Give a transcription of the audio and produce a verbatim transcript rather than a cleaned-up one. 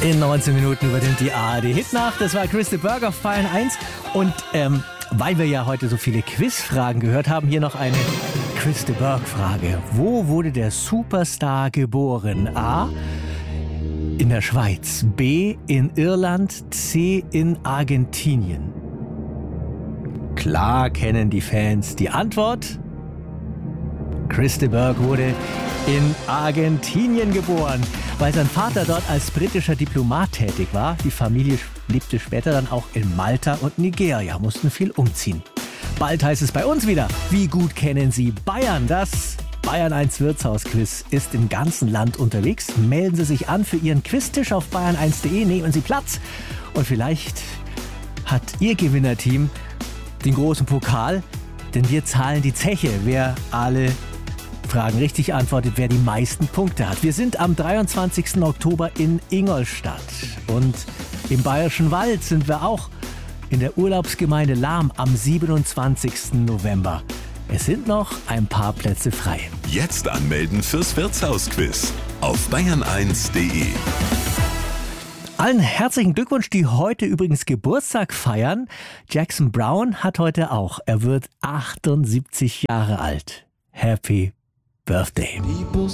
In neunzehn Minuten übernimmt die A R D Hitnacht. Das war Chris de Burgh auf Bayern eins. Und ähm, weil wir ja heute so viele Quizfragen gehört haben, hier noch eine Chris de Burgh-Frage. Wo wurde der Superstar geboren? A. In der Schweiz. B. In Irland. C. In Argentinien. Klar kennen die Fans die Antwort. Chris de Burgh wurde in Argentinien geboren, weil sein Vater dort als britischer Diplomat tätig war. Die Familie lebte später dann auch in Malta und Nigeria, mussten viel umziehen. Bald heißt es bei uns wieder, wie gut kennen Sie Bayern? Das Bayern eins Wirtshausquiz ist im ganzen Land unterwegs. Melden Sie sich an für Ihren Quiztisch auf bayern eins punkt de, nehmen Sie Platz und vielleicht hat Ihr Gewinnerteam den großen Pokal, denn wir zahlen die Zeche, wer alle Fragen richtig antwortet, wer die meisten Punkte hat. Wir sind am dreiundzwanzigsten Oktober in Ingolstadt und im Bayerischen Wald sind wir auch in der Urlaubsgemeinde Lahm am siebenundzwanzigsten November. Es sind noch ein paar Plätze frei. Jetzt anmelden fürs Wirtshausquiz auf bayern eins punkt de. Allen herzlichen Glückwunsch, die heute übrigens Geburtstag feiern. Jackson Browne hat heute auch. Er wird achtundsiebzig Jahre alt. Happy Birthday.